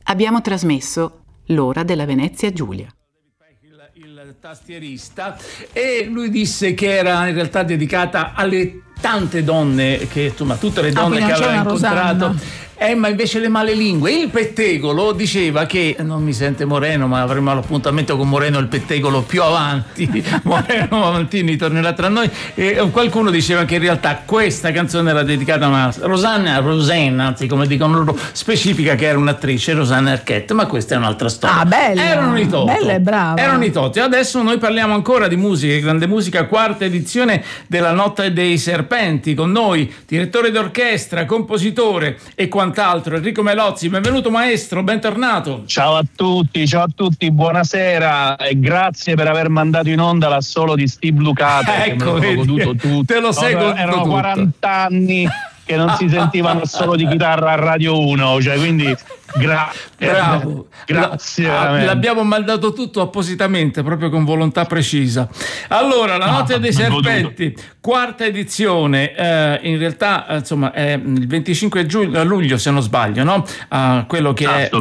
Abbiamo trasmesso L'ora della Venezia Giulia. Il tastierista, e lui disse che era in realtà dedicata alle tante donne che, insomma, tutte le donne che aveva incontrato. Ma invece le malelingue, il pettegolo, diceva che non mi sente Moreno, ma avremo l'appuntamento con Moreno il pettegolo più avanti. Moreno Avantini tornerà tra noi. E qualcuno diceva che in realtà questa canzone era dedicata a una Rosanna, anzi, come dicono loro, specifica, che era un'attrice, Rosanna Arquette, ma questa è un'altra storia. Bella, erano i Toto, bella e brava. Erano i Toto. Adesso noi parliamo ancora di musica, grande musica, quarta edizione della Notte dei Serpenti. Con noi direttore d'orchestra, compositore e quant'altro, Enrico Melozzi. Benvenuto maestro, bentornato. Ciao a tutti, buonasera e grazie per aver mandato in onda l'Assolo di Steve Lucato. Ecco, che me l'ho goduto tutto. Te lo sei goduto erano tutto. 40 anni che non si sentivano solo di chitarra a Radio 1, cioè, quindi bravo, grazie. L'abbiamo mandato tutto appositamente, proprio con volontà precisa. Allora, la Notte dei Serpenti, quarta edizione, in realtà insomma è il 25 luglio, se non sbaglio, no? Quello che è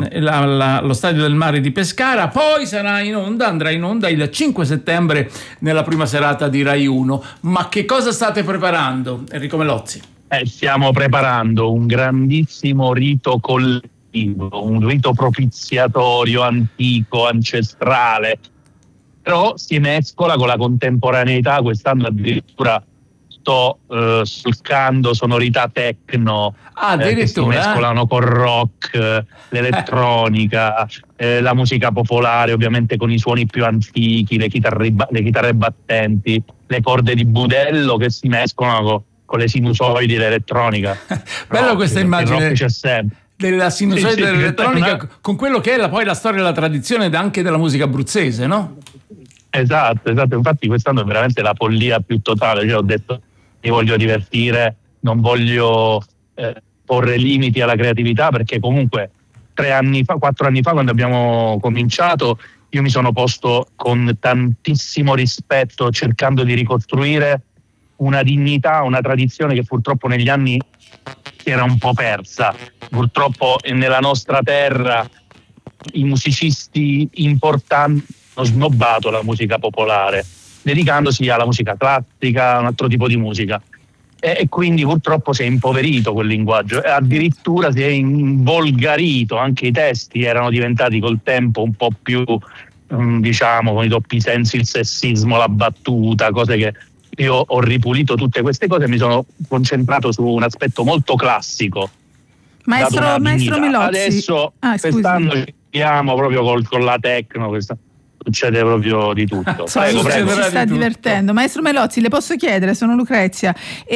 lo Stadio del Mare di Pescara. Poi andrà in onda il 5 settembre nella prima serata di Rai 1. Ma che cosa state preparando, Enrico Melozzi? Stiamo preparando un grandissimo rito collettivo, un rito propiziatorio antico, ancestrale, però si mescola con la contemporaneità. Quest'anno addirittura sto solcando sonorità techno, che si mescolano col rock, l'elettronica, la musica popolare, ovviamente con i suoni più antichi, le chitarre battenti, le corde di budello che si mescolano con le sinusoidi dell'elettronica. Bella questa immagine c'è sempre della sinusoide dell'elettronica con quello che è poi la storia e la tradizione anche della musica abruzzese, no? Esatto, infatti quest'anno è veramente la follia più totale. Io ho detto mi voglio divertire, non voglio porre limiti alla creatività, perché comunque 4 anni fa quando abbiamo cominciato io mi sono posto con tantissimo rispetto, cercando di ricostruire una dignità, una tradizione che purtroppo negli anni si era un po' persa. Purtroppo nella nostra terra i musicisti importanti hanno snobbato la musica popolare, dedicandosi alla musica classica, a un altro tipo di musica. E quindi purtroppo si è impoverito quel linguaggio, addirittura si è involgarito, anche i testi erano diventati col tempo un po' più, diciamo, con i doppi sensi, il sessismo, la battuta, cose che io ho ripulito tutte queste cose e mi sono concentrato su un aspetto molto classico. Maestro Melozzi. Adesso quest'anno ci stiamo proprio con la techno, succede proprio di tutto. Ci sta divertendo. Maestro Melozzi, le posso chiedere, sono Lucrezia,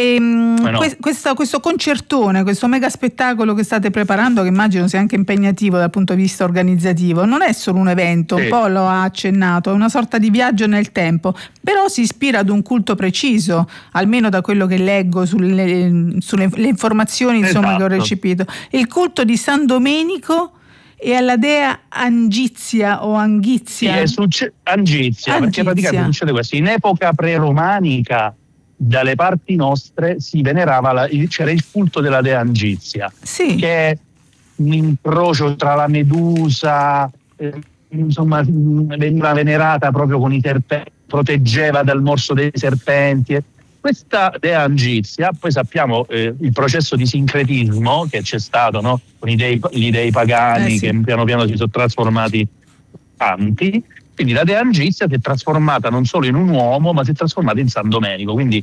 questo concertone, questo mega spettacolo che state preparando, che immagino sia anche impegnativo dal punto di vista organizzativo, non è solo un evento, un po' lo ha accennato, è una sorta di viaggio nel tempo, però si ispira ad un culto preciso, almeno da quello che leggo sulle le informazioni, insomma, che ho recepito. Il culto di San Domenico e alla dea Angizia o Anghizia. Angizia, perché praticamente succede questo. In epoca preromanica, dalle parti nostre si venerava c'era il culto della dea Angizia, che è un incrocio tra la Medusa, insomma, veniva venerata proprio con i serpenti, proteggeva dal morso dei serpenti. Questa dea Angizia, poi sappiamo il processo di sincretismo che c'è stato, no? Con gli dei pagani che piano piano si sono trasformati tanti, quindi la dea Angizia si è trasformata non solo in un uomo, ma si è trasformata in San Domenico, quindi